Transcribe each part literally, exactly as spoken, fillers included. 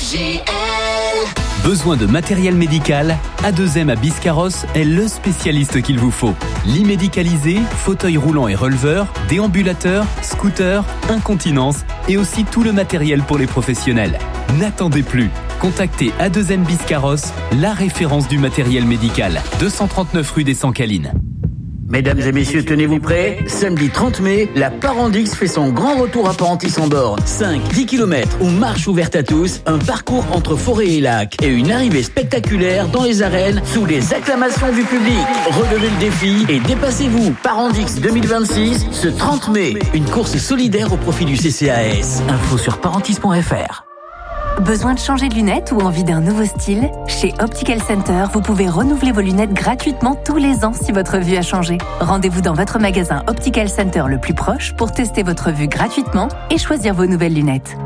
F G L. Besoin de matériel médical? A deux M à Biscarrosse est le spécialiste qu'il vous faut. Lit médicalisé, fauteuil roulant et releveur, déambulateur, scooter, incontinence et aussi tout le matériel pour les professionnels. N'attendez plus. Contactez A deux M Biscarrosse, la référence du matériel médical. deux cent trente-neuf rue des Sancalines. Mesdames et messieurs, tenez-vous prêts. Samedi trente mai, la Parandix fait son grand retour à Parentis-en-Born. cinq à dix kilomètres ou marche ouverte à tous, un parcours entre forêt et lac et une arrivée spectaculaire dans les arènes sous les acclamations du public. Relevez le défi et dépassez-vous. Parandix deux mille vingt-six, ce trente mai. Une course solidaire au profit du C C A S. Info sur parentis point f r. Besoin de changer de lunettes ou envie d'un nouveau style? Chez Optical Center, vous pouvez renouveler vos lunettes gratuitement tous les ans si votre vue a changé. Rendez-vous dans votre magasin Optical Center le plus proche pour tester votre vue gratuitement et choisir vos nouvelles lunettes.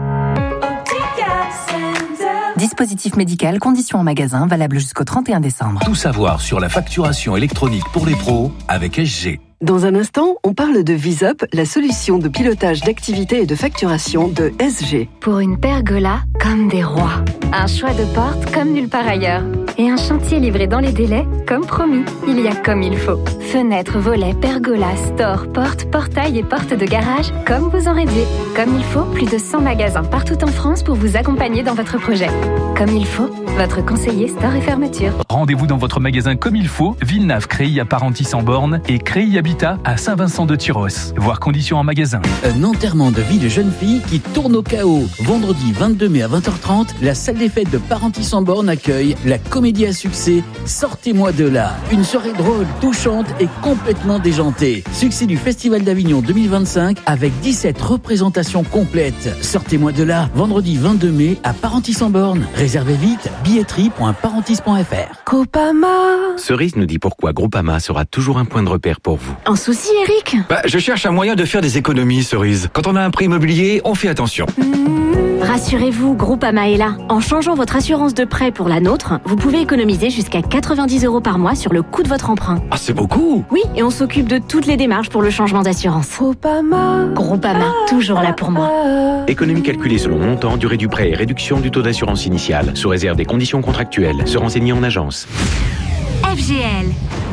Optical Center. Dispositif médical, conditions en magasin, valable jusqu'au trente et un décembre. Tout savoir sur la facturation électronique pour les pros avec S G. Dans un instant, on parle de VisUp, la solution de pilotage d'activité et de facturation de S G. Pour une pergola comme des rois. Un choix de porte comme nulle part ailleurs. Et un chantier livré dans les délais, comme promis. Il y a comme il faut. Fenêtres, volets, pergolas, stores, portes, portails et portes de garage, comme vous en rêviez. Comme il faut, plus de cent magasins partout en France pour vous accompagner dans votre projet. Comme il faut, votre conseiller store et fermeture. Rendez-vous dans votre magasin Comme il faut, Villeneuve, Créy à Parentis-en-Born et Créy Habitat à Saint-Vincent-de-Tyrosse. Voir conditions en magasin. Un enterrement de vie de jeune fille qui tourne au chaos. Vendredi vingt-deux mai à vingt heures trente, la salle des fêtes de Parentis-en-Born accueille la comédie à succès Sortez-moi de là. Une soirée drôle, touchante et complètement déjantée. Succès du Festival d'Avignon deux mille vingt-cinq avec dix-sept représentations complètes. Sortez-moi de là, vendredi vingt-deux mai à Parentis-en-Born. Réservez vite, billetterie point parentis point f r. Groupama. Cerise nous dit pourquoi Groupama sera toujours un point de repère pour vous. Un souci, Eric? Bah, je cherche un moyen de faire des économies, Cerise. Quand on a un prêt immobilier, on fait attention. Mmh. Rassurez-vous, Groupama est là. En changeant votre assurance de prêt pour la nôtre, vous pouvez économiser jusqu'à quatre-vingt-dix euros par mois sur le coût de votre emprunt. Ah, c'est beaucoup! Oui, et on s'occupe de toutes les démarches pour le changement d'assurance. Groupama. Groupama, toujours là pour moi. Économie calculée selon montant, durée du prêt et réduction du taux d'assurance initiale, sous réserve des conditions contractuelles. Se renseigner en agence. F G L.